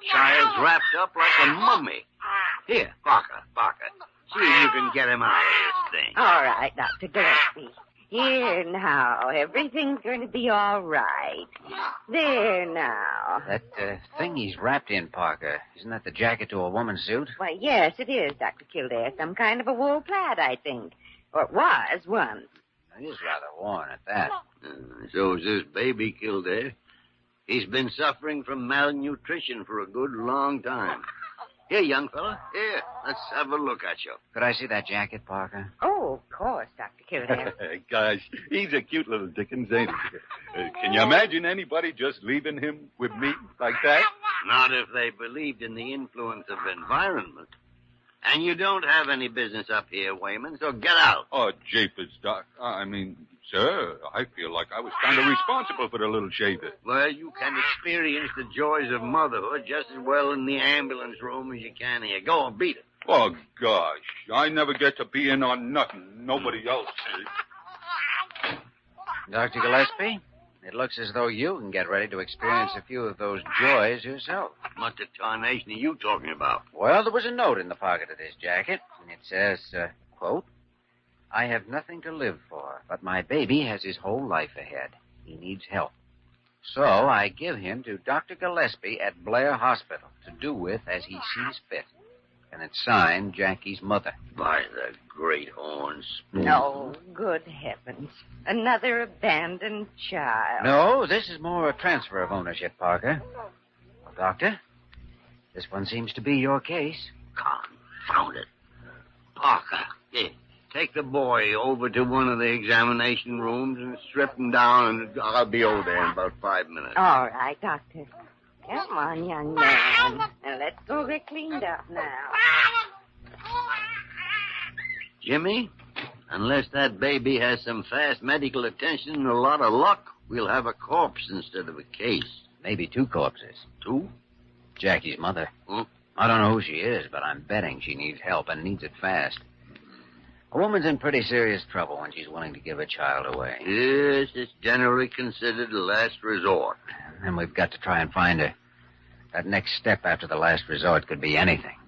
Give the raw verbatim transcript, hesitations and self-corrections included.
child's wrapped up like a mummy. Here, Parker, Parker. See if you can get him out of this thing. All right, Doctor Gillespie. Here now. Everything's going to be all right. There now. That uh, thing he's wrapped in, Parker, isn't that the jacket to a woman's suit? Why, yes, it is, Doctor Kildare. Some kind of a wool plaid, I think. Or it was once. It is rather worn at that. Uh, so is this baby Kildare. He's been suffering from malnutrition for a good long time. Here, young fella. Here, let's have a look at you. Could I see that jacket, Parker? Oh, of course, Doctor Kildare. Gosh, he's a cute little Dickens, ain't he? Uh, can you imagine anybody just leaving him with me like that? Not if they believed in the influence of environment. And you don't have any business up here, Wayman, so get out. Oh, Japers, Doc. I mean, sir, I feel like I was kind of responsible for the little shaver. Well, you can experience the joys of motherhood just as well in the ambulance room as you can here. Go on, beat it. Oh, gosh, I never get to be in on nothing nobody else sees. Doctor Gillespie, it looks as though you can get ready to experience a few of those joys yourself. What the tarnation are you talking about? Well, there was a note in the pocket of this jacket, and it says, uh, quote, I have nothing to live for, but my baby has his whole life ahead. He needs help. So I give him to Doctor Gillespie at Blair Hospital to do with as he sees fit. And it's signed Jackie's mother. By the great horns. No, good heavens. Another abandoned child. No, this is more a transfer of ownership, Parker. Well, Doctor, this one seems to be your case. Confound it. Parker, here, take the boy over to one of the examination rooms and strip him down, and I'll be over there in about five minutes. All right, Doctor. Come on, young man. Now, let's go get cleaned up now. Jimmy, unless that baby has some fast medical attention and a lot of luck, we'll have a corpse instead of a case. Maybe two corpses. Two? Jackie's mother. Huh? I don't know who she is, but I'm betting she needs help and needs it fast. A woman's in pretty serious trouble when she's willing to give a child away. Yes, it's generally considered a last resort. And we've got to try and find her. That next step after the last resort could be anything.